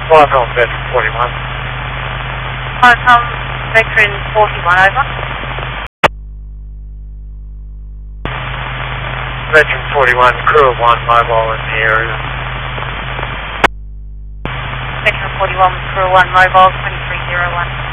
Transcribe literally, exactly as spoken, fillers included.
Welcome, Veteran forty-one. Welcome, Veteran forty-one, over. Veteran forty-one, crew of one, mobile in the area. Veteran forty-one, crew of one, mobile, twenty-three oh one.